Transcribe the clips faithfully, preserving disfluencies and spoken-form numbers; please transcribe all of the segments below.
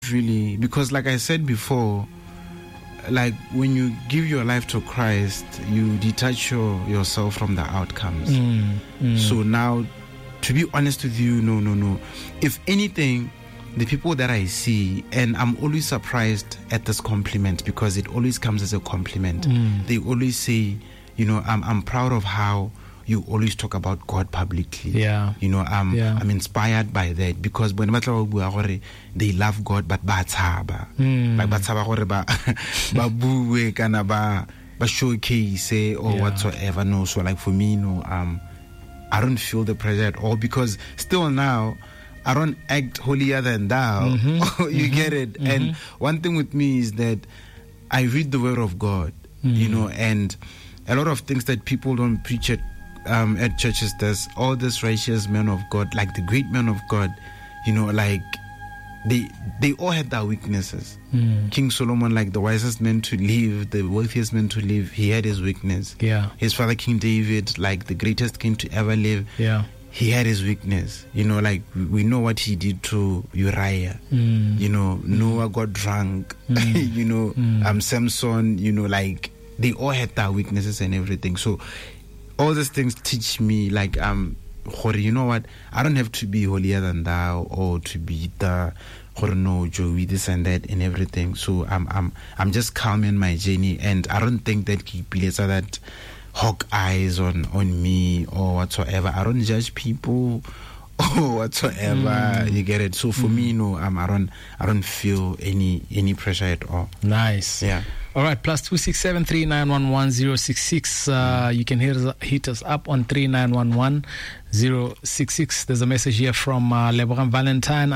really, because like I said before, like when you give your life to Christ, you detach your, yourself from the outcomes. Mm, mm. So now, to be honest with you, no, no, no. If anything, the people that I see, and I'm always surprised at this compliment because it always comes as a compliment. Mm. They always say, you know, I'm I'm proud of how you always talk about God publicly. Yeah. You know, I'm yeah. I'm inspired by that because when they love God but ba tshaba. Mm. Like ba tshaba gore ba ba bue kana ba ba showcase or Yeah. whatsoever. No, so like for me, no, um I don't feel the pressure at all because still now I don't act holier than thou. Mm-hmm. You mm-hmm. get it? Mm-hmm. And one thing with me is that I read the word of God, mm. you know, and a lot of things that people don't preach at um, at churches, there's all this righteous men of God, like the great men of God, you know, like they they all had their weaknesses. Mm. King Solomon, like the wisest man to live, the wealthiest man to live, he had his weakness. Yeah. His father, King David, like the greatest king to ever live. Yeah. He had his weakness, you know, like we know what he did to Uriah, mm. you know, Noah got drunk, mm. you know, mm. um, Samson, you know, like they all had their weaknesses and everything. So all these things teach me, like, um, you know what, I don't have to be holier than thou or to be the, no, Joey, this and that and everything. So I'm, I'm, I'm just calm in my journey, and I don't think that people are that hawk eyes on on me or whatsoever. I don't judge people or whatsoever. Mm. You get it? So for mm. me, no, um, I don't I don't feel any any pressure at all. Nice. Yeah. All right, plus two six seven three nine one one zero six six. Uh, you can hit us, hit us up on three nine one one zero six six. There's a message here from uh, Lebogang Valentine.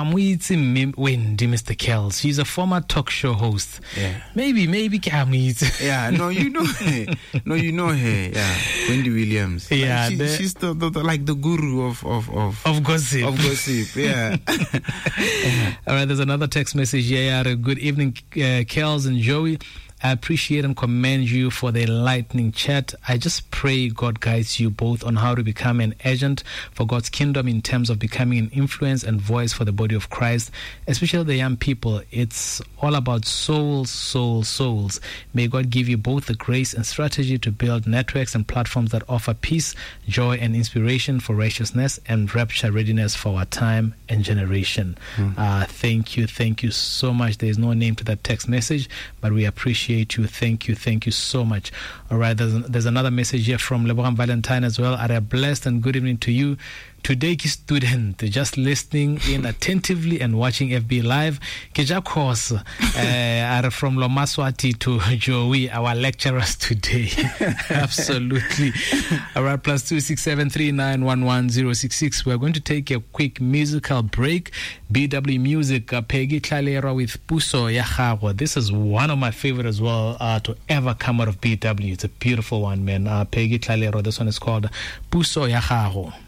Wendy, Mister Kells. She's a former talk show host. Yeah. Maybe, maybe Kamit. Yeah, no, you know her. No, you know her. Yeah, Wendy Williams. Yeah, like she, the, she's the, the, the like the guru of of of, of gossip. Of gossip. Yeah. yeah. All right, there's another text message here. Good evening, uh, Kells and Joey. I appreciate and commend you for the enlightening chat. I just pray God guides you both on how to become an agent for God's kingdom in terms of becoming an influence and voice for the body of Christ, especially the young people. It's all about souls, souls, souls. May God give you both the grace and strategy to build networks and platforms that offer peace, joy, and inspiration for righteousness and rapture readiness for our time and generation. Mm. Uh, thank you, thank you so much. There is no name to that text message, but we appreciate you. Thank you. Thank you so much. All right. There's, there's another message here from Lebogang Valentine as well. Are a blessed and good evening to you. Today, student, just listening in attentively and watching F B Live. Keja course uh, are from Lomaswati to Joey, our lecturers today. Absolutely. All right. Plus two six seven three nine one one zero six six. We're going to take a quick musical break. B W Music, uh, Peggy Tlalero with Puso Ya Gago. This is one of my favorite as well uh, to ever come out of B W. It's a beautiful one, man. Uh, Peggy Tlalero. This one is called Puso Ya Gago.